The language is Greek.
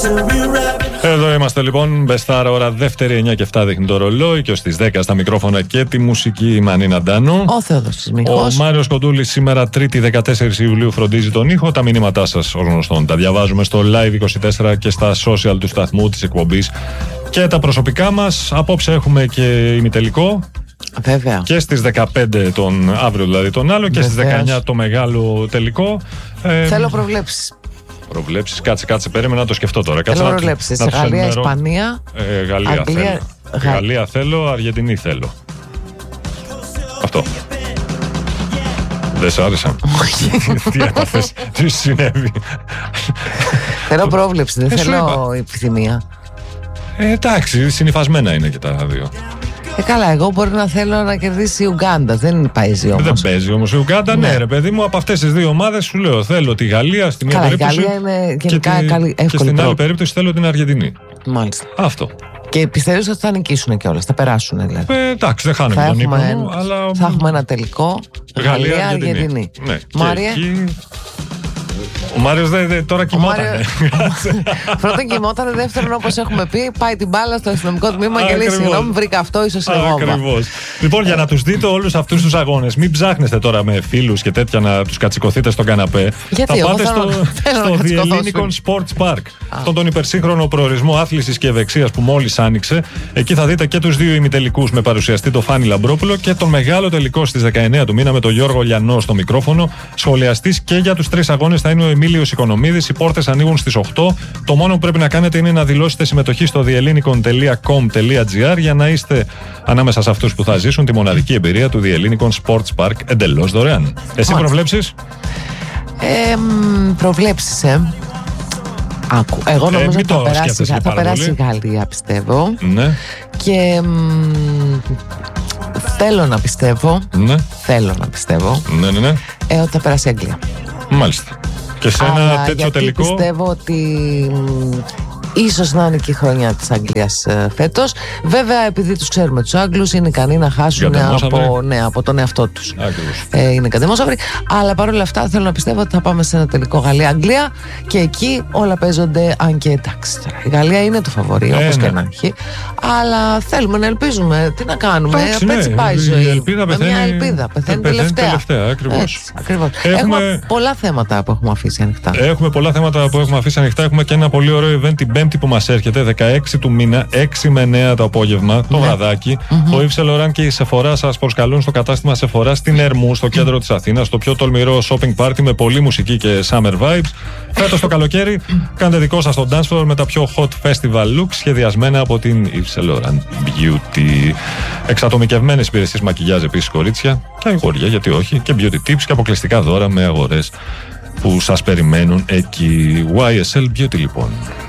Εδώ είμαστε λοιπόν, Μπεστάρα, ώρα δεύτερη, 9 και 7 δείχνει το ρολόι και ως τις 10 στα μικρόφωνα και τη μουσική η Μανίνα Ντάνου. Ο Θεόδωσης Μιχός. Ο Μάριος Κοντούλης σήμερα Τρίτη 14 Ιουλίου φροντίζει τον ήχο. Τα μηνύματά σας ως γνωστόν τα διαβάζουμε στο Live24 και στα social του σταθμού της εκπομπής και τα προσωπικά μας. Απόψε έχουμε και ημιτελικό. Βέβαια. Και στις 15 τον αύριο δηλαδή τον άλλο και στις 19 το μεγάλο τελικό. Θέλω προβλέψεις. Προβλέψεις, κάτσε, περίμενα να το σκεφτώ τώρα. Θέλω προβλέψεις. Γαλλία, Ισπανία. Γαλλία θέλω. Γαλλία θέλω, Αργεντινή θέλω. Αυτό. Δεν σ' άρεσαν? Τι έπαθες, τι συνέβη? Θέλω πρόβλεψη, δεν θέλω επιθυμία. Εντάξει, συνυφασμένα είναι και τα δύο. Καλά, εγώ μπορεί να θέλω να κερδίσει η Ουγγάντα. Δεν παίζει όμως. Δεν παίζει όμως η Ουγγάντα, ναι, ρε παιδί μου. Από αυτές τις δύο ομάδες σου λέω: θέλω τη Γαλλία στη μία περίπτωση. Η Γαλλία είναι γενικά εύκολη. Και στην άλλη περίπτωση θέλω την Αργεντινή. Μάλιστα. Αυτό. Και πιστεύεις ότι θα νικήσουν κιόλας, θα περάσουν δηλαδή? Εντάξει, δεν χάνουμε τον ύπνο μου, αλλά. Θα έχουμε ένα τελικό. Γαλλία-Αργεντινή. Ναι. Μάρια. Ο Μάριος τώρα κοιμότανε. Πρώτον κοιμότανε, δεύτερον όπως έχουμε πει πάει την μπάλα στο αστυνομικό τμήμα και λέει συγγνώμη, βρήκα αυτό, ίσως εγώ. Ακριβώς. Λοιπόν, για να τους δείτε όλους αυτούς τους αγώνες, μην ψάχνεστε τώρα με φίλους και τέτοια να τους κατσικωθείτε στον καναπέ. Γιατί θα πάτε στο The Hellinikon Sports Park. Αυτόν τον υπερσύγχρονο προορισμό άθλησης και ευεξίας που μόλις άνοιξε. Εκεί θα δείτε και τους δύο ημιτελικούς με παρουσιαστή το Φάνη Λαμπρόπουλο και τον μεγάλο τελικό στις 19 του μήνα με τον Γιώργο Λιανό στο μικρόφωνο. Σχολιαστής και για τους τρεις αγώνες θα είναι ο Εμίλιος Οικονομίδης. Οι πόρτες ανοίγουν στις 8. Το μόνο που πρέπει να κάνετε είναι να δηλώσετε συμμετοχή στο thehellinikon.com.gr για να είστε ανάμεσα σε αυτούς που θα ζήσουν τη μοναδική εμπειρία του The Hellinikon Sports Park εντελώς δωρεάν. Εσύ προβλέψεις? Προβλέψεις, Άκου. Εγώ νομίζω ότι θα περάσει η Γαλλία, πιστεύω. Ναι. Και θέλω να πιστεύω. Ναι. Θέλω να πιστεύω. Ναι. Ότι θα περάσει η Αγγλία. Μάλιστα. Και σε ένα τέτοιο τελικό. Πιστεύω ότι ίσως να είναι και η χρονιά της Αγγλίας φέτος. Βέβαια, επειδή τους ξέρουμε τους Άγγλους, είναι ικανοί να χάσουν από τον εαυτό τους. Είναι κατεμόσαυροι. Αλλά παρόλα αυτά θέλω να πιστεύω ότι θα πάμε σε ένα τελικό Γαλλία-Αγγλία και εκεί όλα παίζονται. Αν και εντάξει, τώρα η Γαλλία είναι το φαβορί, όπως και να έχει. Αλλά θέλουμε να ελπίζουμε. Τι να κάνουμε, έτσι πάει η ζωή. Με μια ελπίδα. Πεθαίνει τελευταία. Ακριβώς. Έχουμε πολλά θέματα που έχουμε αφήσει ανοιχτά. Έχουμε και ένα πολύ ωραίο event την Πέμπτη που μας έρχεται, 16 του μήνα, 6 με 9 το απόγευμα, το βραδάκι. Ο Yves Saint Laurent και η Sephora σας προσκαλούν στο κατάστημα Sephora στην Ερμού, στο κέντρο της Αθήνας, το πιο τολμηρό shopping party με πολλή μουσική και summer vibes. Φέτος το καλοκαίρι, κάντε δικό σας το dance floor με τα πιο hot festival looks σχεδιασμένα από την Yves Saint Laurent Beauty. Εξατομικευμένες υπηρεσίες μακιγιάζ επίσης, κορίτσια και αγόρια, γιατί όχι, και beauty tips και αποκλειστικά δώρα με αγορές που σας περιμένουν εκεί. YSL Beauty λοιπόν.